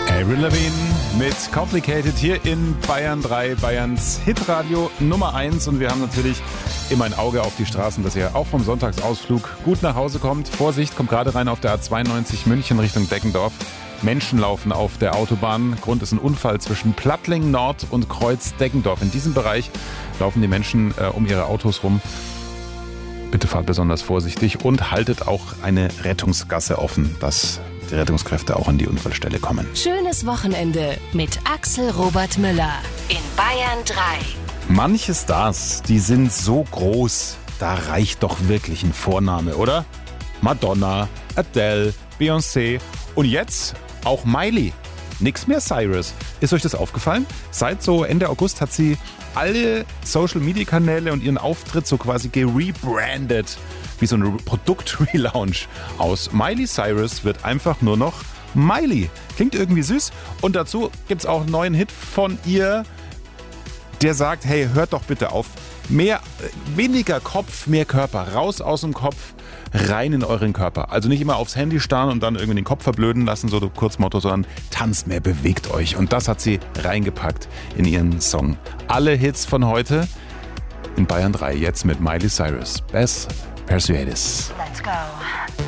Avril Lavigne mit Complicated hier in Bayern 3, Bayerns Hitradio Nummer 1. Und wir haben natürlich immer ein Auge auf die Straßen, dass ihr auch vom Sonntagsausflug gut nach Hause kommt. Vorsicht, kommt gerade rein auf der A92 München Richtung Deggendorf. Menschen laufen auf der Autobahn. Grund ist ein Unfall zwischen Plattling Nord und Kreuz Deggendorf. In diesem Bereich laufen die Menschen um ihre Autos rum. Bitte fahrt besonders vorsichtig und haltet auch eine Rettungsgasse offen, dass die Rettungskräfte auch an die Unfallstelle kommen. Schönes Wochenende mit Axel Robert Müller in Bayern 3. Manche Stars, die sind so groß, da reicht doch wirklich ein Vorname, oder? Madonna, Adele, Beyoncé und jetzt auch Miley. Nix mehr Cyrus. Ist euch das aufgefallen? Seit so Ende August hat sie alle Social-Media-Kanäle und ihren Auftritt so quasi gerebrandet, wie so ein Produkt-Relaunch. Aus Miley Cyrus wird einfach nur noch Miley. Klingt irgendwie süß. Und dazu gibt's auch einen neuen Hit von ihr, der sagt, hey, hört doch bitte auf. Weniger Kopf, mehr Körper. Raus aus dem Kopf, rein in euren Körper. Also nicht immer aufs Handy starren und dann irgendwie den Kopf verblöden lassen, so Kurzmotto, sondern tanzt mehr, bewegt euch. Und das hat sie reingepackt in ihren Song. Alle Hits von heute in Bayern 3, jetzt mit Miley Cyrus. Best Persuades. Let's go.